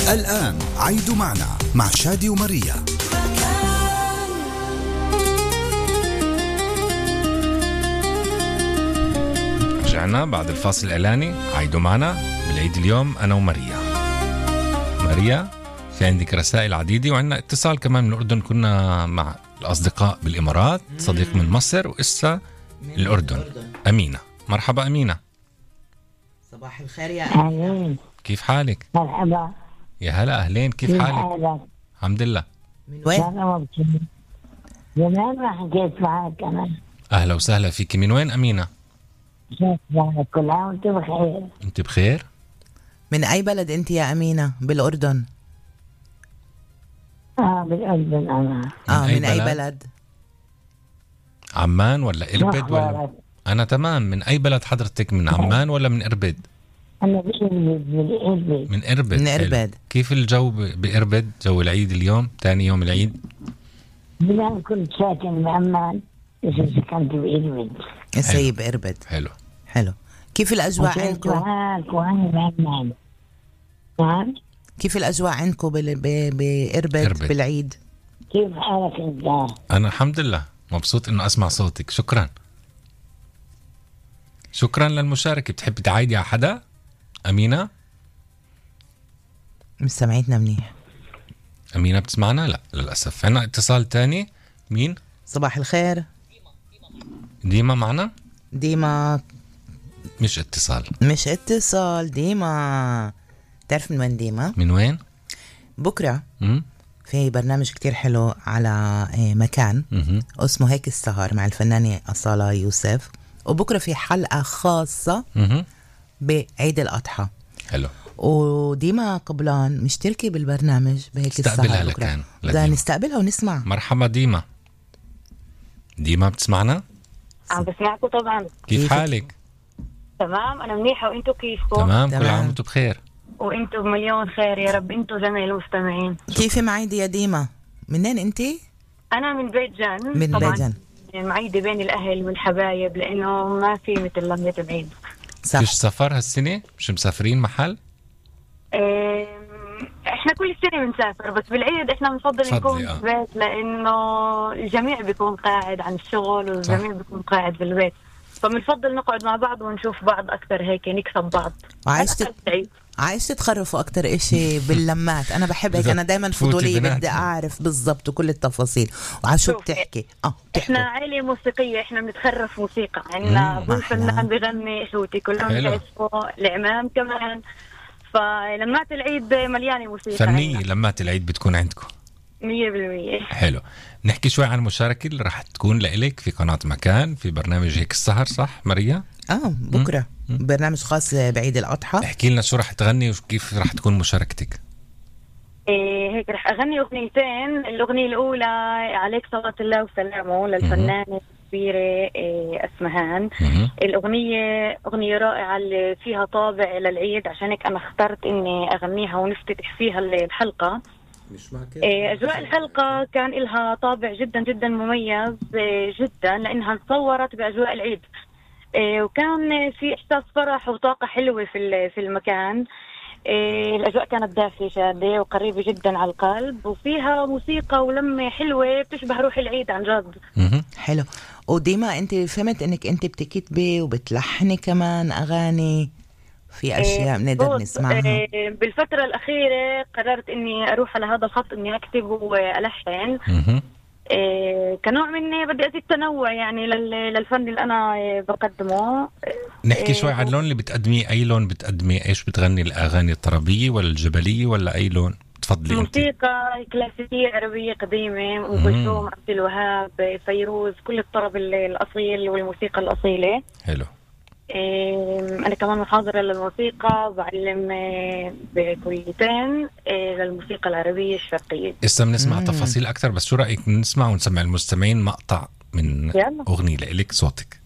الآن عيدوا معنا مع شادي وماريا. رجعنا بعد الفاصل الإعلاني. عيدوا معنا بالعيد اليوم أنا وماريا. ماريا، في عندك رسائل عديدة وعندنا اتصال كمان من الأردن. كنا مع الأصدقاء بالإمارات، صديق من مصر وإسا الأردن. أمينة، مرحبا أمينة. صباح الخير يا أهلين، كيف حالك؟ مرحبا. يا هلا، أهلين، كيف حالك؟ الحمد لله. من وين؟ زمان ما حكيت معك أنا. أهلا وسهلا فيك. من وين أمينة؟ كل عام وأنت بخير. أنت بخير؟ من أي بلد أنت يا أمينة بالأردن؟ بالأردن أنا. من أي بلد؟ عمان ولا إربد ولا؟ أنا تمام. من أي بلد حضرتك؟ من عمان ولا من إربد؟ أنا بإربد. من إربد. من إربد. كيف الجو بإربد؟ جو العيد اليوم، تاني يوم العيد. زمان كنت ساكن بعمان، بس سكنت بإربد. سيب بإربد. حلو. كيف الأجواء عندكم؟ وأنا بعمان. نعم. كيف الأجواء عندكم بإربد بالعيد؟ كيف حالك أنت؟ أنا الحمد لله مبسوط إنه أسمع صوتك. شكرا للمشاركة. بتحبي تعايدي على حدا أمينة؟ مش سمعتنا منيح. أمينة بتسمعنا؟ لا للأسف. عنا اتصال تاني. مين؟ صباح الخير. ديما معنا؟ ديما مش اتصال. ديما. تعرف من وين ديما؟ من وين؟ بكرة في برنامج كتير حلو على مكان اسمه هيك السهر مع الفنانة أصالة يوسف، وبكرة في حلقة خاصة بعيد الأضحى. حلو. وديما قبلان مشتركة بالبرنامج بهيك السهر. استقبلها لكان. بدنا نستقبلها ونسمع. مرحبا ديما. ديما بتسمعنا؟ عم بسمعكم طبعا. كيف حالك؟ تمام، أنا منيحة. وإنتوا كيفكم؟ تمام. كل عام وانتم بخير. وإنتوا بمليون خير يا رب، إنتوا جميع المستمعين. كيف معيدة يا ديما؟ منين أنتي؟ أنا من بيت جان. من بيت جان. معيدة بين الأهل والحبايب، لأنه ما في مثل لمية العيد. فيش سفر هالسنة؟ مش مسافرين محل؟ احنا كل سنة بنسافر، بس بالعيد احنا بنفضل نكون في البيت، لأنه الجميع بيكون قاعد عن الشغل والجميع بيكون قاعد في البيت، فبنفضل نقعد مع بعض ونشوف بعض أكتر، هيك نكسب بعض. عايش تتخرفوا أكتر إشي باللمات. أنا بحب هيك، أنا دايما فضولية، بدي أعرف بالضبط وكل التفاصيل وعشو بتحكي. إحنا عائلة موسيقية، إحنا بنتخرف موسيقى. عندنا أبو فنان بغني، إخوتي كلهم بيعزفوا، العمام كمان. فلمات العيد مليانة موسيقى فنية. لمات العيد بتكون عندكم 100%. حلو. نحكي شوي عن المشاركة اللي راح تكون لإلك في قناة مكان في برنامج هيك السهر، صح ماريا؟ بكرة برنامج خاص بعيد الأضحى. احكي لنا شو راح تغني وكيف راح تكون مشاركتك. هيك راح أغني أغنيتين. الأغنية الأولى عليك صلاة الله وسلامه للفنانة الكبيرة أسمهان. الأغنية أغنية رائعة اللي فيها طابع للعيد، عشان هيك أنا اخترت إني أغنيها ونفتتح فيها الحلقة. أجواء الحلقة كان إلها طابع جدا جدا مميز جدا، لأنها تصورت بأجواء العيد، وكان في إحساس فرح وطاقة حلوة في المكان. الأجواء كانت دافية شادة وقريبة جدا على القلب، وفيها موسيقى ولمة حلوة بتشبه روح العيد عن جد. حلو. وديما أنت فهمت أنك أنت بتكتبي وبتلحني كمان أغاني، في أشياء بنقدر نسمعها؟ بالفترة الأخيرة قررت إني أروح على هذا الخط، إني أكتب وألحن كنوع من بدي أزيد تنوع يعني للفن اللي أنا بقدمه. نحكي شوي عن اللون اللي بتقدميه. أي لون بتقدمي؟ إيش بتغني؟ الأغاني الطربية ولا الجبلية ولا أي لون تفضلي؟ موسيقى كلاسيكية عربية قديمة، أم كلثوم، عبد الوهاب، فيروز، كل الطرب الأصيل والموسيقى الأصيلة. حلو. أنا كمان محاضرة للموسيقى، بعلم بكليتين للموسيقى العربية الشرقية. لسه بنسمع تفاصيل أكتر، بس شو رأيك نسمع ونسمع المستمعين مقطع من أغنية لإلك صوتك؟